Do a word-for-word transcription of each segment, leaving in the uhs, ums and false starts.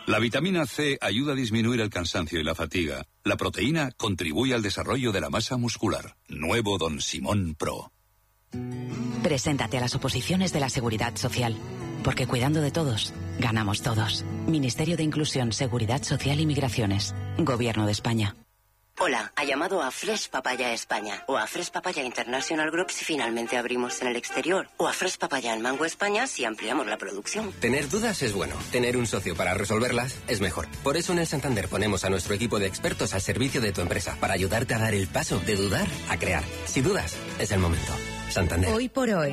La vitamina C ayuda a disminuir el cansancio y la fatiga. La proteína contribuye al desarrollo de la masa muscular. Nuevo Don Simón Pro. Preséntate a las oposiciones de la Seguridad Social. Porque cuidando de todos, ganamos todos. Ministerio de Inclusión, Seguridad Social y Migraciones. Gobierno de España. Hola, ha llamado a Fresh Papaya España o a Fresh Papaya International Group si finalmente abrimos en el exterior o a Fresh Papaya en Mango España si ampliamos la producción. Tener dudas es bueno, tener un socio para resolverlas es mejor. Por eso en el Santander ponemos a nuestro equipo de expertos al servicio de tu empresa para ayudarte a dar el paso de dudar a crear. Si dudas, es el momento. Santander. Hoy por hoy.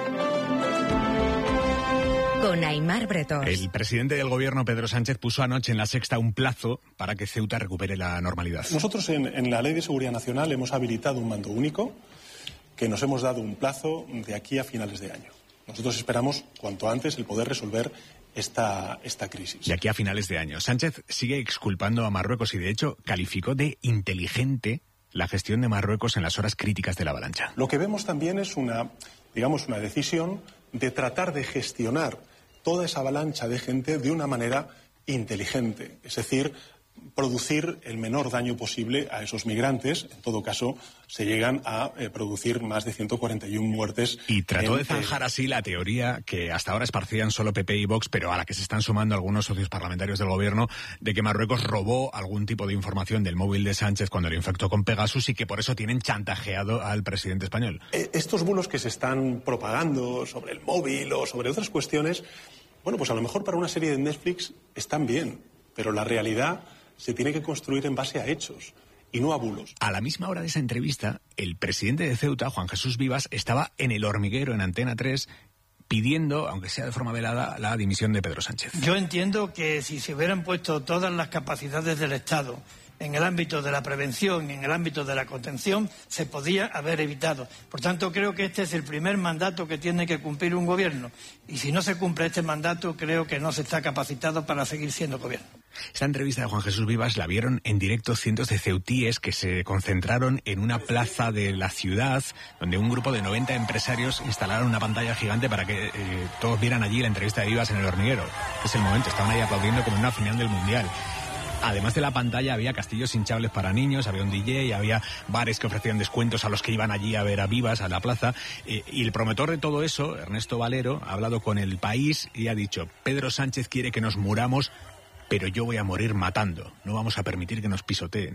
Con Aimar Bretón. El presidente del gobierno, Pedro Sánchez, puso anoche en La Sexta un plazo para que Ceuta recupere la normalidad. Nosotros en, en la Ley de Seguridad Nacional hemos habilitado un mando único que nos hemos dado un plazo de aquí a finales de año. Nosotros esperamos cuanto antes el poder resolver esta, esta crisis. De aquí a finales de año. Sánchez sigue exculpando a Marruecos y de hecho calificó de inteligente la gestión de Marruecos en las horas críticas de la avalancha. Lo que vemos también es una, digamos, una decisión de tratar de gestionar toda esa avalancha de gente de una manera inteligente, es decir, producir el menor daño posible a esos migrantes. En todo caso, se llegan a eh, producir más de ciento cuarenta y una muertes. Y trató en, de zanjar así la teoría que hasta ahora esparcían solo P P y Vox, pero a la que se están sumando algunos socios parlamentarios del gobierno, de que Marruecos robó algún tipo de información del móvil de Sánchez cuando lo infectó con Pegasus y que por eso tienen chantajeado al presidente español. Eh, estos bulos que se están propagando sobre el móvil o sobre otras cuestiones, bueno, pues a lo mejor para una serie de Netflix están bien, pero la realidad se tiene que construir en base a hechos y no a bulos. A la misma hora de esa entrevista, el presidente de Ceuta, Juan Jesús Vivas, estaba en El Hormiguero, en Antena tres, pidiendo, aunque sea de forma velada, la dimisión de Pedro Sánchez. Yo entiendo que si se hubieran puesto todas las capacidades del Estado en el ámbito de la prevención y en el ámbito de la contención, se podía haber evitado. Por tanto, creo que este es el primer mandato que tiene que cumplir un gobierno. Y si no se cumple este mandato, creo que no se está capacitado para seguir siendo gobierno. Esta entrevista de Juan Jesús Vivas la vieron en directo cientos de ceutíes que se concentraron en una plaza de la ciudad, donde un grupo de noventa empresarios instalaron una pantalla gigante para que eh, todos vieran allí la entrevista de Vivas en El Hormiguero. Es el momento, estaban ahí aplaudiendo como en una final del Mundial. Además de la pantalla había castillos hinchables para niños, había un D J, había bares que ofrecían descuentos a los que iban allí a ver a Vivas, a la plaza. Eh, y el promotor de todo eso, Ernesto Valero, ha hablado con El País y ha dicho: Pedro Sánchez quiere que nos muramos, pero yo voy a morir matando. No vamos a permitir que nos pisoteen.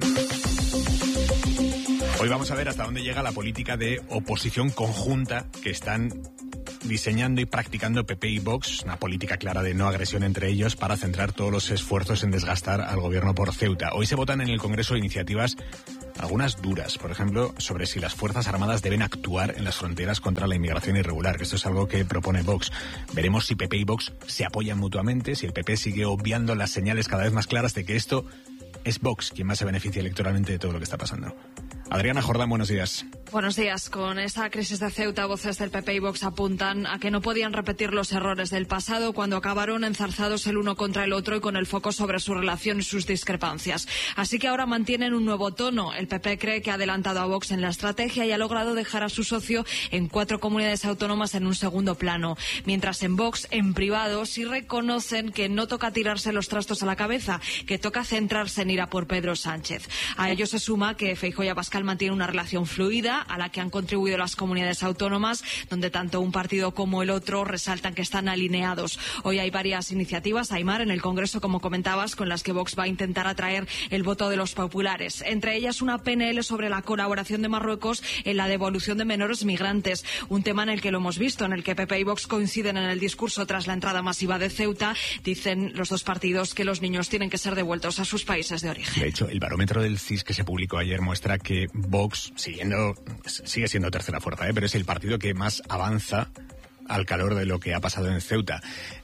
Hoy vamos a ver hasta dónde llega la política de oposición conjunta que están diseñando y practicando P P y Vox, una política clara de no agresión entre ellos para centrar todos los esfuerzos en desgastar al gobierno por Ceuta. Hoy se votan en el Congreso iniciativas, algunas duras, por ejemplo, sobre si las Fuerzas Armadas deben actuar en las fronteras contra la inmigración irregular, que esto es algo que propone Vox. Veremos si P P y Vox se apoyan mutuamente, si el P P sigue obviando las señales cada vez más claras de que esto es Vox quien más se beneficia electoralmente de todo lo que está pasando. Adriana Jordán, buenos días. Buenos días. Con esa crisis de Ceuta, voces del P P y Vox apuntan a que no podían repetir los errores del pasado cuando acabaron enzarzados el uno contra el otro y con el foco sobre su relación y sus discrepancias. Así que ahora mantienen un nuevo tono. El P P cree que ha adelantado a Vox en la estrategia y ha logrado dejar a su socio en cuatro comunidades autónomas en un segundo plano. Mientras en Vox, en privado, sí reconocen que no toca tirarse los trastos a la cabeza, que toca centrarse en ir a por Pedro Sánchez. A ello se suma que Feijóo y Abascal mantienen una relación fluida a la que han contribuido las comunidades autónomas, donde tanto un partido como el otro resaltan que están alineados. Hoy hay varias iniciativas, Aimar, en el Congreso, como comentabas, con las que Vox va a intentar atraer el voto de los populares. Entre ellas una P N L sobre la colaboración de Marruecos en la devolución de menores migrantes, un tema en el que lo hemos visto, en el que P P y Vox coinciden en el discurso tras la entrada masiva de Ceuta. Dicen los dos partidos que los niños tienen que ser devueltos a sus países de origen. De hecho, el barómetro del C I S que se publicó ayer muestra que Vox, siguiendo, sigue siendo tercera fuerza, ¿eh? pero es el partido que más avanza al calor de lo que ha pasado en Ceuta.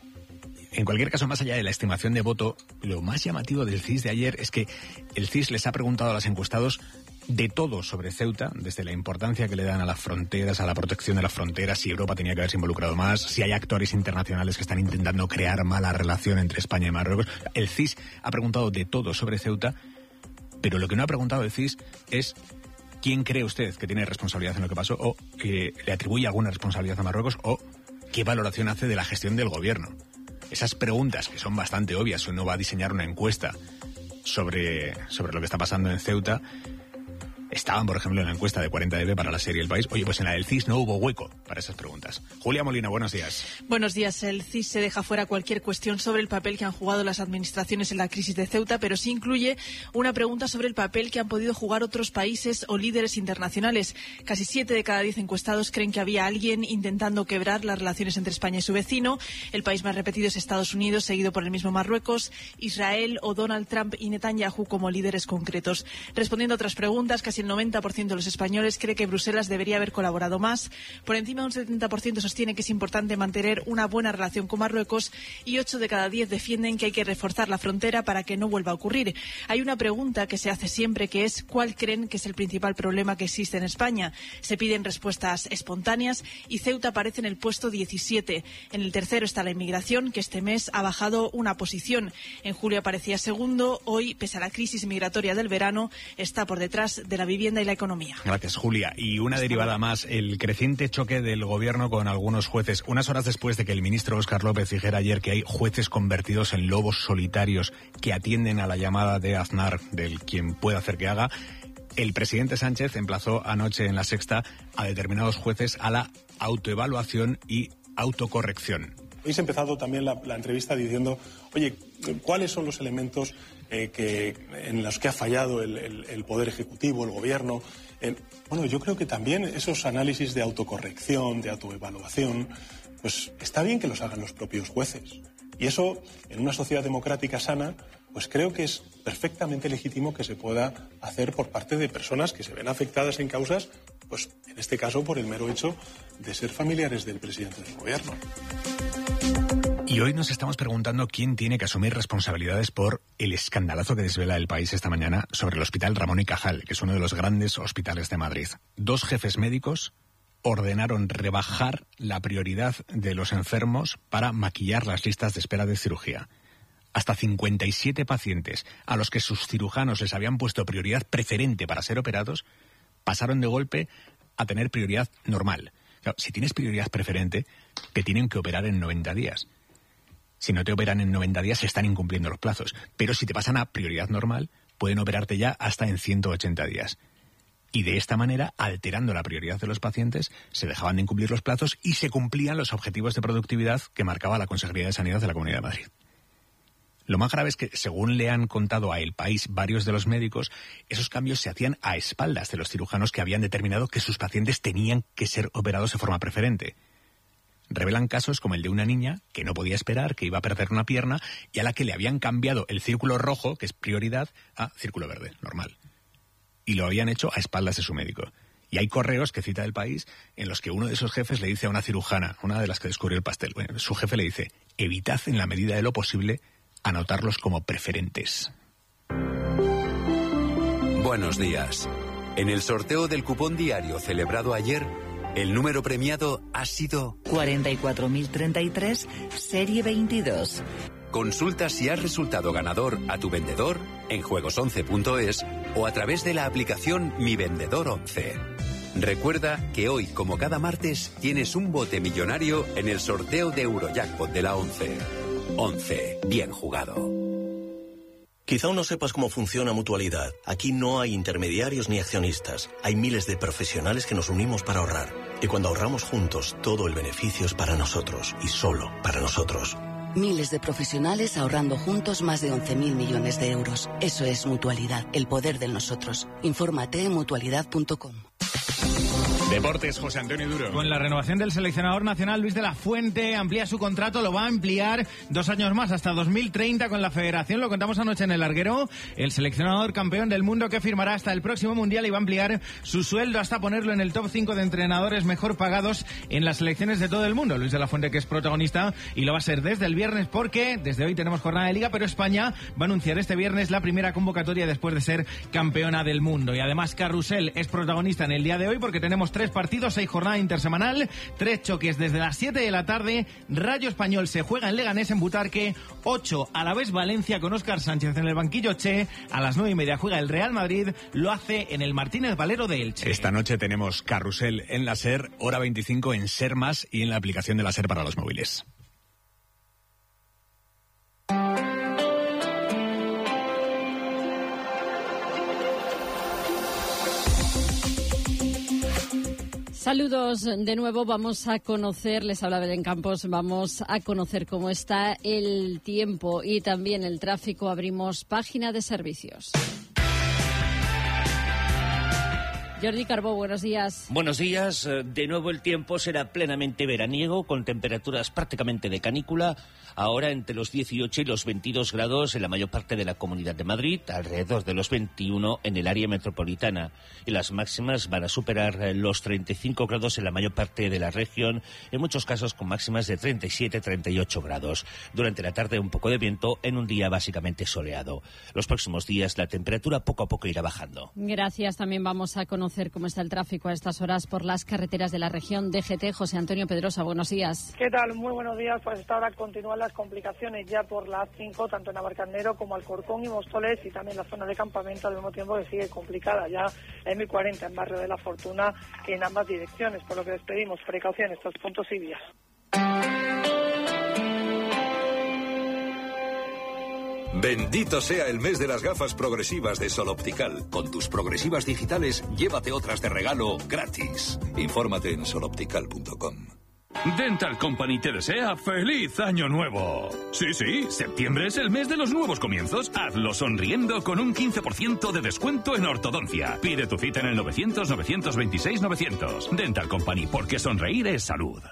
En cualquier caso, más allá de la estimación de voto, lo más llamativo del C I S de ayer es que el C I S les ha preguntado a los encuestados de todo sobre Ceuta, desde la importancia que le dan a las fronteras, a la protección de las fronteras, si Europa tenía que haberse involucrado más, si hay actores internacionales que están intentando crear mala relación entre España y Marruecos. El C I S ha preguntado de todo sobre Ceuta, pero lo que no ha preguntado el C I S es quién cree usted que tiene responsabilidad en lo que pasó, o que le atribuye alguna responsabilidad a Marruecos, o qué valoración hace de la gestión del gobierno. esas preguntas que son bastante obvias, uno va a diseñar una encuesta sobre, sobre lo que está pasando en Ceuta, estaban, por ejemplo, en la encuesta de cuarenta D B para la serie El País. Oye, pues en la del C I S no hubo hueco para esas preguntas. Julia Molina, buenos días. Buenos días. El C I S se deja fuera cualquier cuestión sobre el papel que han jugado las administraciones en la crisis de Ceuta, pero sí incluye una pregunta sobre el papel que han podido jugar otros países o líderes internacionales. Casi siete de cada diez encuestados creen que había alguien intentando quebrar las relaciones entre España y su vecino. El país más repetido es Estados Unidos, seguido por el mismo Marruecos, Israel o Donald Trump y Netanyahu como líderes concretos. Respondiendo a otras preguntas, casi el noventa por ciento de los españoles cree que Bruselas debería haber colaborado más. Por encima de un setenta por ciento sostiene que es importante mantener una buena relación con Marruecos y ocho de cada diez defienden que hay que reforzar la frontera para que no vuelva a ocurrir. Hay una pregunta que se hace siempre, que es ¿cuál creen que es el principal problema que existe en España? Se piden respuestas espontáneas y Ceuta aparece en el puesto diecisiete. En el tercero está la inmigración, que este mes ha bajado una posición. En julio aparecía segundo. Hoy, pese a la crisis migratoria del verano, está por detrás de la vivienda y la economía. Gracias, Julia. Y una derivada más, el creciente choque del gobierno con algunos jueces. Unas horas después de que el ministro Óscar López dijera ayer que hay jueces convertidos en lobos solitarios que atienden a la llamada de Aznar del quien puede hacer que haga, el presidente Sánchez emplazó anoche en La Sexta a determinados jueces a la autoevaluación y autocorrección. Habéis empezado también la, la entrevista diciendo, oye, ¿cuáles son los elementos eh, que, en los que ha fallado el, el, el Poder Ejecutivo, el Gobierno? Eh, bueno, yo creo que también esos análisis de autocorrección, de autoevaluación, pues está bien que los hagan los propios jueces. Y eso, en una sociedad democrática sana, pues creo que es perfectamente legítimo que se pueda hacer por parte de personas que se ven afectadas en causas, pues en este caso por el mero hecho de ser familiares del presidente del Gobierno. Y hoy nos estamos preguntando quién tiene que asumir responsabilidades por el escandalazo que desvela El País esta mañana sobre el Hospital Ramón y Cajal, que es uno de los grandes hospitales de Madrid. Dos jefes médicos ordenaron rebajar la prioridad de los enfermos para maquillar las listas de espera de cirugía. Hasta cincuenta y siete pacientes a los que sus cirujanos les habían puesto prioridad preferente para ser operados pasaron de golpe a tener prioridad normal. Claro, si tienes prioridad preferente, te tienen que operar en noventa días. Si no te operan en noventa días, se están incumpliendo los plazos. Pero si te pasan a prioridad normal, pueden operarte ya hasta en ciento ochenta días. Y de esta manera, alterando la prioridad de los pacientes, se dejaban de incumplir los plazos y se cumplían los objetivos de productividad que marcaba la Consejería de Sanidad de la Comunidad de Madrid. Lo más grave es que, según le han contado a El País varios de los médicos, esos cambios se hacían a espaldas de los cirujanos que habían determinado que sus pacientes tenían que ser operados de forma preferente. Revelan casos como el de una niña que no podía esperar, que iba a perder una pierna y a la que le habían cambiado el círculo rojo, que es prioridad, a círculo verde, normal. Y lo habían hecho a espaldas de su médico. Y hay correos que cita El País en los que uno de esos jefes le dice a una cirujana, una de las que descubrió el pastel, bueno, su jefe le dice, evitad en la medida de lo posible anotarlos como preferentes. Buenos días. En el sorteo del cupón diario celebrado ayer, el número premiado ha sido cuarenta y cuatro mil treinta y tres, serie veintidós. Consulta si has resultado ganador a tu vendedor en juegos once punto es o a través de la aplicación Mi Vendedor once. Recuerda que hoy, como cada martes, tienes un bote millonario en el sorteo de Eurojackpot de la once. once. Bien jugado. Quizá aún no sepas cómo funciona Mutualidad. Aquí no hay intermediarios ni accionistas. Hay miles de profesionales que nos unimos para ahorrar. Y cuando ahorramos juntos, todo el beneficio es para nosotros y solo para nosotros. Miles de profesionales ahorrando juntos más de once mil millones de euros. Eso es Mutualidad, el poder del nosotros. Infórmate en mutualidad punto com. Deportes, José Antonio Duro. Con la renovación del seleccionador nacional Luis de la Fuente, amplía su contrato, lo va a ampliar dos años más, hasta dos mil treinta con la federación. Lo contamos anoche en El Larguero. El seleccionador campeón del mundo que firmará hasta el próximo mundial y va a ampliar su sueldo hasta ponerlo en el top cinco de entrenadores mejor pagados en las selecciones de todo el mundo. Luis de la Fuente, que es protagonista, y lo va a ser desde el viernes porque desde hoy tenemos jornada de liga, pero España va a anunciar este viernes la primera convocatoria después de ser campeona del mundo. Y además Carrusel es protagonista en el día de hoy porque tenemos tres partidos, seis jornada intersemanal, tres choques desde las siete de la tarde. Rayo Español se juega en Leganés, en Butarque, ocho a la vez Valencia con Óscar Sánchez en el banquillo Che, a las nueve y media juega el Real Madrid, lo hace en el Martínez Valero de Elche. Esta noche tenemos Carrusel en la SER, hora veinticinco en SER Más y en la aplicación de la SER para los móviles. Saludos de nuevo. Vamos a conocer, les habla Belén Campos, vamos a conocer cómo está el tiempo y también el tráfico. Abrimos página de servicios. Jordi Carbó, buenos días. Buenos días. De nuevo el tiempo será plenamente veraniego, con temperaturas prácticamente de canícula. Ahora entre los dieciocho y los veintidós grados en la mayor parte de la Comunidad de Madrid, alrededor de los veintiuno en el área metropolitana. Y las máximas van a superar los treinta y cinco grados en la mayor parte de la región, en muchos casos con máximas de treinta y siete a treinta y ocho grados. Durante la tarde un poco de viento en un día básicamente soleado. Los próximos días la temperatura poco a poco irá bajando. Gracias. También vamos a conocer cómo está el tráfico a estas horas por las carreteras de la región. D G T, José Antonio Pedrosa, buenos días. ¿Qué tal? Muy buenos días. Pues esta hora continúan las complicaciones ya por la A cinco, tanto en Navalcarnero como Alcorcón y Móstoles, y también la zona de campamento, al mismo tiempo que sigue complicada ya la M cuarenta en Barrio de la Fortuna en ambas direcciones, por lo que les pedimos precaución en estos puntos y vías. Bendito sea el mes de las gafas progresivas de Sol Optical. Con tus progresivas digitales, llévate otras de regalo gratis. Infórmate en sol optical punto com. Dental Company te desea ¡feliz año nuevo! Sí, sí, septiembre es el mes de los nuevos comienzos. Hazlo sonriendo con un quince por ciento de descuento en ortodoncia. Pide tu cita en el novecientos, novecientos veintiséis, novecientos. Dental Company, porque sonreír es salud.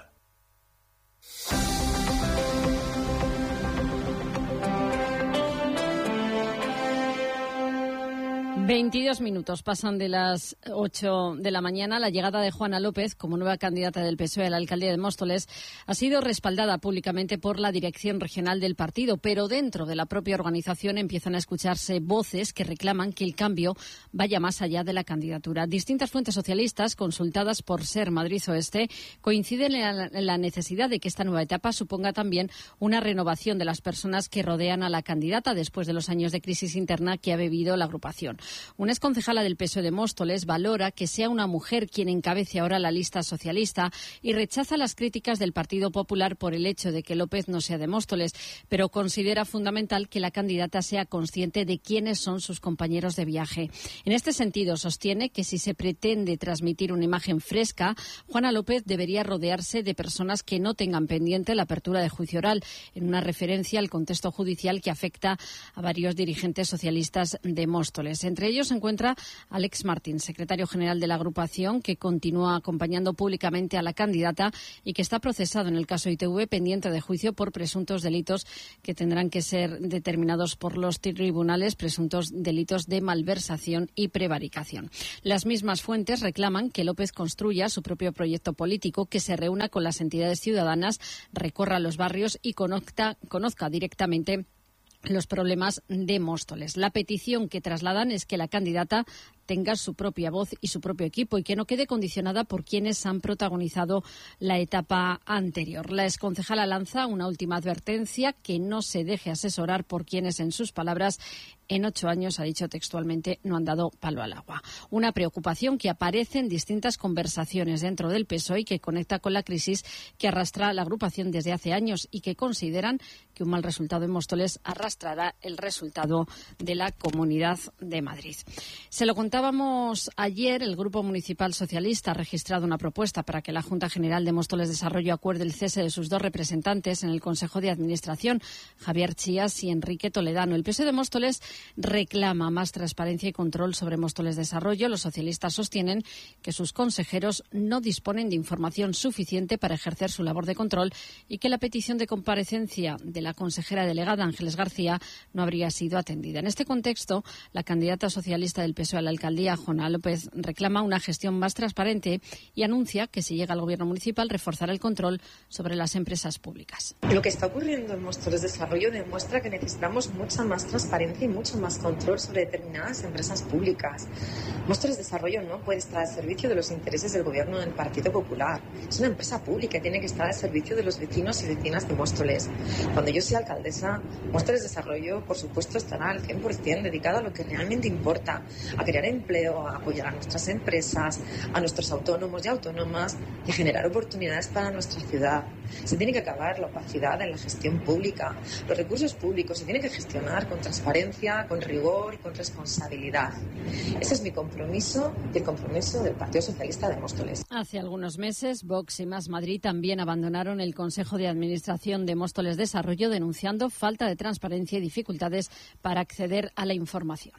veintidós minutos pasan de las ocho de la mañana. La llegada de Juana López como nueva candidata del P S O E a la alcaldía de Móstoles ha sido respaldada públicamente por la dirección regional del partido, pero dentro de la propia organización empiezan a escucharse voces que reclaman que el cambio vaya más allá de la candidatura. Distintas fuentes socialistas consultadas por Ser Madrid Oeste coinciden en la necesidad de que esta nueva etapa suponga también una renovación de las personas que rodean a la candidata después de los años de crisis interna que ha vivido la agrupación. Una exconcejala del P S O E de Móstoles valora que sea una mujer quien encabece ahora la lista socialista y rechaza las críticas del Partido Popular por el hecho de que López no sea de Móstoles, pero considera fundamental que la candidata sea consciente de quiénes son sus compañeros de viaje. En este sentido, sostiene que si se pretende transmitir una imagen fresca, Juana López debería rodearse de personas que no tengan pendiente la apertura de juicio oral, en una referencia al contexto judicial que afecta a varios dirigentes socialistas de Móstoles. Entre ellos se encuentra Alex Martín, secretario general de la agrupación, que continúa acompañando públicamente a la candidata y que está procesado en el caso I T V, pendiente de juicio por presuntos delitos que tendrán que ser determinados por los tribunales, presuntos delitos de malversación y prevaricación. Las mismas fuentes reclaman que López construya su propio proyecto político, que se reúna con las entidades ciudadanas, recorra los barrios y conozca, conozca directamente los problemas de Móstoles. La petición que trasladan es que la candidata tenga su propia voz y su propio equipo y que no quede condicionada por quienes han protagonizado la etapa anterior. La exconcejala lanza una última advertencia: que no se deje asesorar por quienes, en sus palabras, en ocho años, ha dicho textualmente, no han dado palo al agua. Una preocupación que aparece en distintas conversaciones dentro del P S O E y que conecta con la crisis que arrastra la agrupación desde hace años y que consideran que un mal resultado en Móstoles arrastrará el resultado de la Comunidad de Madrid. Se lo contábamos ayer, el Grupo Municipal Socialista ha registrado una propuesta para que la Junta General de Móstoles Desarrollo acuerde el cese de sus dos representantes en el Consejo de Administración, Javier Chías y Enrique Toledano. El P S O E de Móstoles reclama más transparencia y control sobre Móstoles Desarrollo. Los socialistas sostienen que sus consejeros no disponen de información suficiente para ejercer su labor de control y que la petición de comparecencia de la consejera delegada Ángeles García no habría sido atendida. En este contexto, la candidata socialista del P S O E a la alcaldía, Juana López, reclama una gestión más transparente y anuncia que si llega al gobierno municipal reforzará el control sobre las empresas públicas. Lo que está ocurriendo en Móstoles Desarrollo demuestra que necesitamos mucha más transparencia y mucho más control sobre determinadas empresas públicas. Móstoles Desarrollo no puede estar al servicio de los intereses del gobierno del Partido Popular. Es una empresa pública y tiene que estar al servicio de los vecinos y vecinas de Móstoles. Cuando yo sea alcaldesa, Móstoles Desarrollo, por supuesto, estará al cien por ciento dedicado a lo que realmente importa, a crear empleo, a apoyar a nuestras empresas, a nuestros autónomos y autónomas y generar oportunidades para nuestra ciudad. Se tiene que acabar la opacidad en la gestión pública. Los recursos públicos se tienen que gestionar con transparencia, con rigor y con responsabilidad. Ese es mi compromiso y el compromiso del Partido Socialista de Móstoles. Hace algunos meses, Vox y Más Madrid también abandonaron el Consejo de Administración de Móstoles Desarrollo, denunciando falta de transparencia y dificultades para acceder a la información.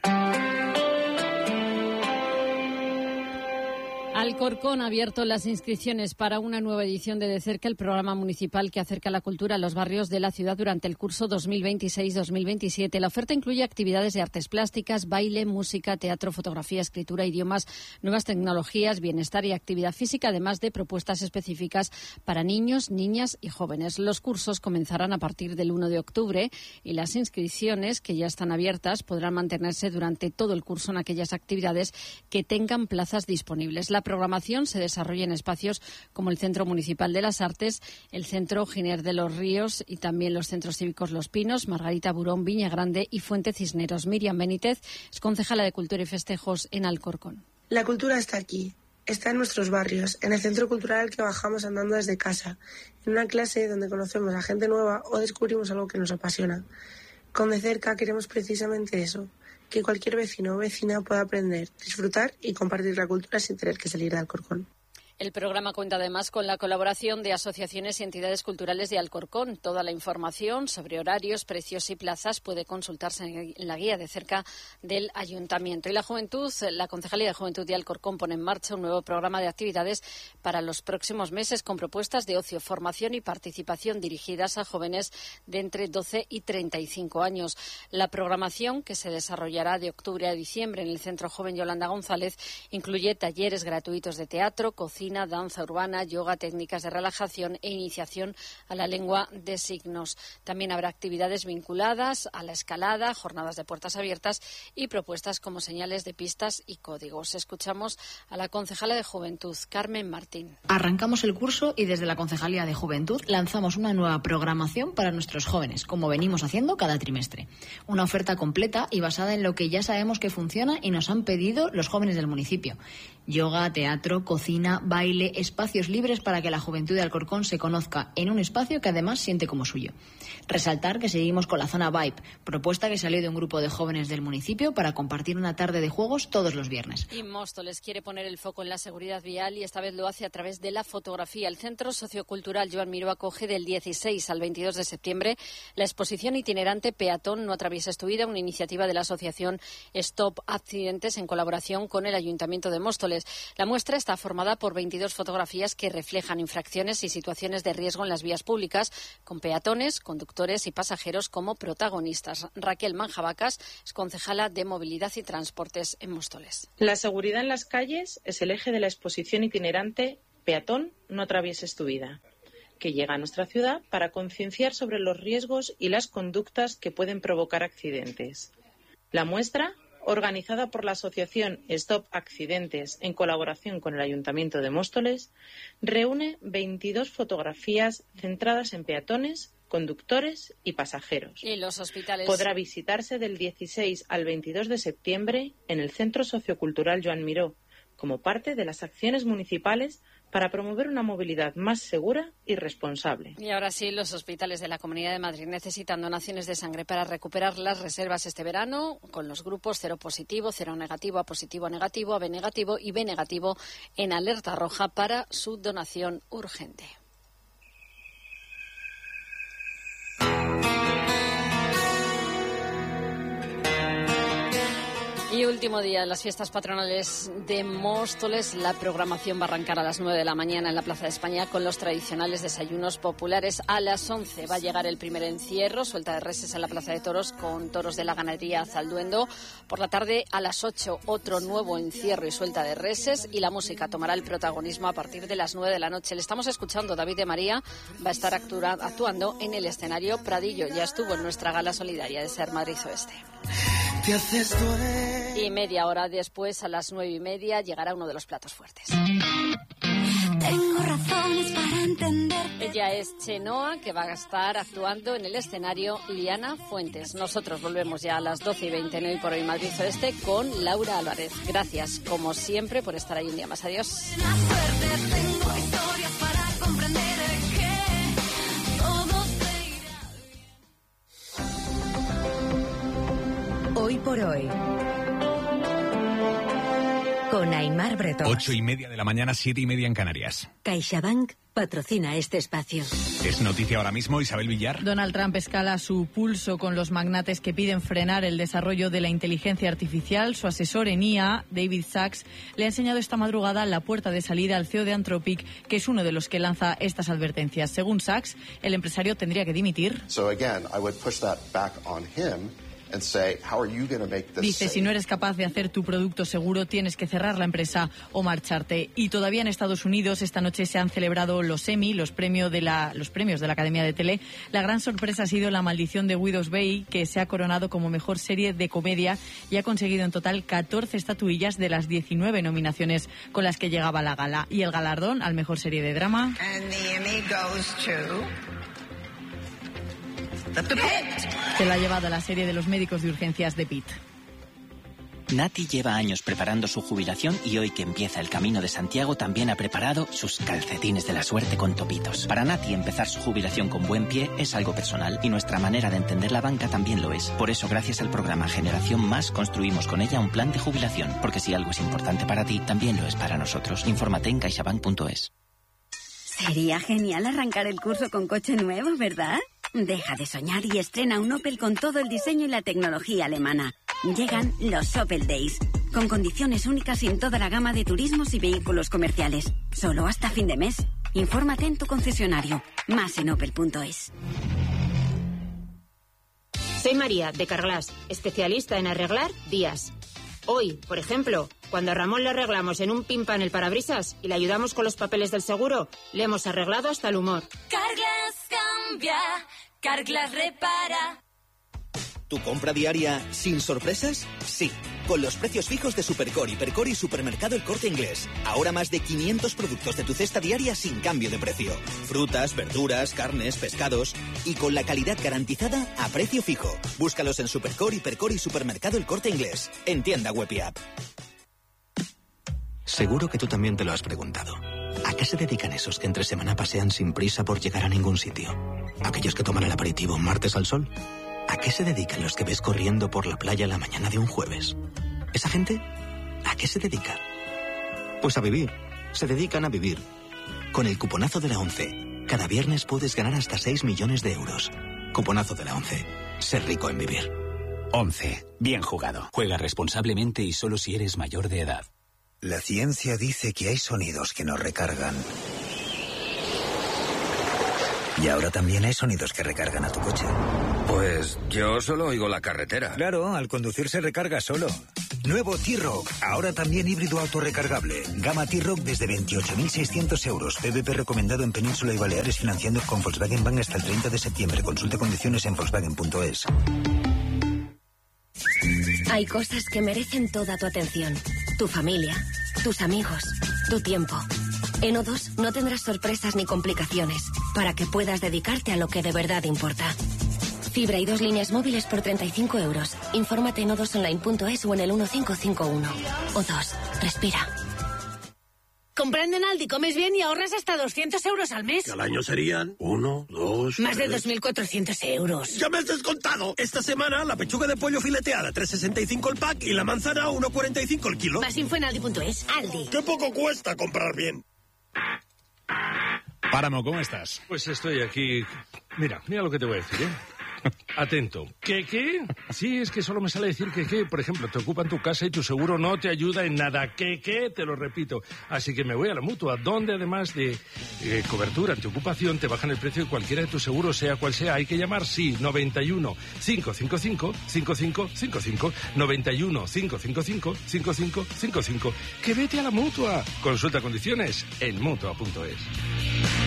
Alcorcón ha abierto las inscripciones para una nueva edición de De Cerca, el programa municipal que acerca la cultura a los barrios de la ciudad durante el curso dos mil veintiséis dos mil veintisiete. La oferta incluye actividades de artes plásticas, baile, música, teatro, fotografía, escritura, idiomas, nuevas tecnologías, bienestar y actividad física, además de propuestas específicas para niños, niñas y jóvenes. Los cursos comenzarán a partir del uno de octubre y las inscripciones, que ya están abiertas, podrán mantenerse durante todo el curso en aquellas actividades que tengan plazas disponibles. La programación se desarrolla en espacios como el Centro Municipal de las Artes, el Centro Giner de los Ríos y también los centros cívicos Los Pinos, Margarita Burón, Viña Grande y Fuente Cisneros. Miriam Benítez es concejala de Cultura y Festejos en Alcorcón. La cultura está aquí, está en nuestros barrios, en el centro cultural al que bajamos andando desde casa, en una clase donde conocemos a gente nueva o descubrimos algo que nos apasiona. Con De Cerca queremos precisamente eso, que cualquier vecino o vecina pueda aprender, disfrutar y compartir la cultura sin tener que salir de Alcorcón. El programa cuenta además con la colaboración de asociaciones y entidades culturales de Alcorcón. Toda la información sobre horarios, precios y plazas puede consultarse en la guía De Cerca del Ayuntamiento. Y la Juventud, la Concejalía de Juventud de Alcorcón pone en marcha un nuevo programa de actividades para los próximos meses con propuestas de ocio, formación y participación dirigidas a jóvenes de entre doce y treinta y cinco años. La programación, que se desarrollará de octubre a diciembre en el Centro Joven Yolanda González, incluye talleres gratuitos de teatro, cocina, danza urbana, yoga, técnicas de relajación e iniciación a la lengua de signos. También habrá actividades vinculadas a la escalada, jornadas de puertas abiertas y propuestas como señales de pistas y códigos. Escuchamos a la concejala de Juventud, Carmen Martín. Arrancamos el curso y desde la Concejalía de Juventud lanzamos una nueva programación para nuestros jóvenes, como venimos haciendo cada trimestre. Una oferta completa y basada en lo que ya sabemos que funciona y nos han pedido los jóvenes del municipio. Yoga, teatro, cocina, baile, espacios libres para que la juventud de Alcorcón se conozca en un espacio que además siente como suyo. Resaltar que seguimos con la zona Vibe, propuesta que salió de un grupo de jóvenes del municipio para compartir una tarde de juegos todos los viernes. Y Móstoles quiere poner el foco en la seguridad vial y esta vez lo hace a través de la fotografía. El Centro Sociocultural Joan Miró acoge del dieciséis al veintidós de septiembre la exposición itinerante Peatón, no atravieses tu vida, una iniciativa de la asociación Stop Accidentes en colaboración con el Ayuntamiento de Móstoles. La muestra está formada por veintidós fotografías que reflejan infracciones y situaciones de riesgo en las vías públicas, con peatones, conductores y pasajeros como protagonistas. Raquel Manjabacas es concejala de Movilidad y Transportes en Móstoles. La seguridad en las calles es el eje de la exposición itinerante Peatón, no atravieses tu vida, que llega a nuestra ciudad para concienciar sobre los riesgos y las conductas que pueden provocar accidentes. La muestra, organizada por la asociación Stop Accidentes en colaboración con el Ayuntamiento de Móstoles, reúne veintidós fotografías centradas en peatones, conductores y pasajeros. Y los hospitales. Podrá visitarse del dieciséis al veintidós de septiembre en el Centro Sociocultural Joan Miró, como parte de las acciones municipales para promover una movilidad más segura y responsable. Y ahora sí, los hospitales de la Comunidad de Madrid necesitan donaciones de sangre para recuperar las reservas este verano con los grupos cero positivo, cero negativo, A positivo, A negativo, A B negativo y B negativo en alerta roja para su donación urgente. Y último día de las fiestas patronales de Móstoles, la programación va a arrancar a las nueve de la mañana en la Plaza de España con los tradicionales desayunos populares. A las once va a llegar el primer encierro, suelta de reses en la Plaza de Toros con toros de la ganadería Zalduendo. Por la tarde a las ocho otro nuevo encierro y suelta de reses y la música tomará el protagonismo a partir de las nueve de la noche. Le estamos escuchando, David de María va a estar actua- actuando en el escenario Pradillo. Ya estuvo en nuestra gala solidaria de Ser Madrid Oeste. Y media hora después, a las nueve y media, llegará uno de los platos fuertes. Tengo razones para entender. Ya es Chenoa, que va a estar actuando en el escenario Liana Fuentes. Nosotros volvemos ya a las doce y veinte en Hoy por Hoy Madrid Oeste con Laura Álvarez. Gracias, como siempre, por estar ahí un día más. Adiós. Hoy por Hoy con Aimar Bretón. Ocho y media de la mañana, siete y media en Canarias. CaixaBank patrocina este espacio. Es noticia ahora mismo, Isabel Villar. Donald Trump escala su pulso con los magnates que piden frenar el desarrollo de la inteligencia artificial. Su asesor en I A, David Sachs, le ha enseñado esta madrugada la puerta de salida al C E O de Anthropic, que es uno de los que lanza estas advertencias. Según Sachs, el empresario tendría que dimitir. So again, I would push that back on him. Dice, si no eres capaz de hacer tu producto seguro, tienes que cerrar la empresa o marcharte. Y todavía en Estados Unidos, esta noche se han celebrado los Emmy, los, premio de la, los premios de la Academia de Tele. La gran sorpresa ha sido La maldición de Widow's Bay, que se ha coronado como mejor serie de comedia y ha conseguido en total catorce estatuillas de las diecinueve nominaciones con las que llegaba la gala. Y el galardón al mejor serie de drama... And the Emmy goes to... Se la ha llevado a la serie de los médicos de urgencias de Pitt. Nati lleva años preparando su jubilación y hoy que empieza el Camino de Santiago también ha preparado sus calcetines de la suerte con topitos. Para Nati empezar su jubilación con buen pie es algo personal y nuestra manera de entender la banca también lo es. Por eso gracias al programa Generación Más construimos con ella un plan de jubilación, porque si algo es importante para ti, también lo es para nosotros. Infórmate en caixabank punto es. Sería genial arrancar el curso con coche nuevo, ¿verdad? Deja de soñar y estrena un Opel con todo el diseño y la tecnología alemana. Llegan los Opel Days, con condiciones únicas en toda la gama de turismos y vehículos comerciales. Solo hasta fin de mes. Infórmate en tu concesionario. Más en opel punto es. Soy María, de Carglass, especialista en arreglar vías. Hoy, por ejemplo, cuando a Ramón le arreglamos en un pimpan el parabrisas y le ayudamos con los papeles del seguro, le hemos arreglado hasta el humor. Carglass cambia, Carglass repara. ¿Tu compra diaria sin sorpresas? Sí, con los precios fijos de Supercore, Hipercore y Supermercado El Corte Inglés. Ahora más de quinientos productos de tu cesta diaria sin cambio de precio. Frutas, verduras, carnes, pescados y con la calidad garantizada a precio fijo. Búscalos en Supercore, Hipercore y Supermercado El Corte Inglés. En tienda web y app. Seguro que tú también te lo has preguntado. ¿A qué se dedican esos que entre semana pasean sin prisa por llegar a ningún sitio? ¿Aquellos que toman el aperitivo un martes al sol? ¿A qué se dedican los que ves corriendo por la playa la mañana de un jueves? ¿Esa gente? ¿A qué se dedica? Pues a vivir. Se dedican a vivir. Con el cuponazo de la ONCE, cada viernes puedes ganar hasta seis millones de euros. Cuponazo de la ONCE. Ser rico en vivir. ONCE. Bien jugado. Juega responsablemente y solo si eres mayor de edad. La ciencia dice que hay sonidos que nos recargan. Y ahora también hay sonidos que recargan a tu coche. Pues yo solo oigo la carretera. Claro, al conducir se recarga solo. Nuevo T-Roc, ahora también híbrido autorrecargable. Gama T-Roc desde veintiocho mil seiscientos euros. P V P recomendado en Península y Baleares, financiando con Volkswagen Bank hasta el treinta de septiembre. Consulte condiciones en volkswagen punto es. Hay cosas que merecen toda tu atención. Tu familia, tus amigos, tu tiempo. En O dos no tendrás sorpresas ni complicaciones para que puedas dedicarte a lo que de verdad importa. Fibra y dos líneas móviles por treinta y cinco euros. Infórmate en o dos online punto es o en el uno cinco cinco uno. O dos, respira. Comprando en Aldi comes bien y ahorras hasta doscientos euros al mes. Que al año serían uno, dos... Más tres... de dos mil cuatrocientos euros. ¡Ya me has descontado! Esta semana la pechuga de pollo fileteada tres sesenta y cinco el pack y la manzana uno cuarenta y cinco el kilo. Más info en aldi punto es. Aldi. ¡Qué poco cuesta comprar bien! Páramo, ¿cómo estás? Pues estoy aquí... Mira, mira lo que te voy a decir, ¿eh? Atento. ¿Qué, qué? Sí, es que solo me sale decir que, qué. Por ejemplo, te ocupan tu casa y tu seguro no te ayuda en nada. ¿Qué, qué? Te lo repito. Así que me voy a la Mutua, donde además de eh, cobertura antiocupación, te bajan el precio de cualquiera de tus seguros, sea cual sea. Hay que llamar, sí, noventa y uno, cinco cinco cinco, cinco cinco cinco cinco, noventa y uno, cinco cinco cinco, cinco cinco cinco cinco. ¡Que vete a la Mutua! Consulta condiciones en mutua punto es.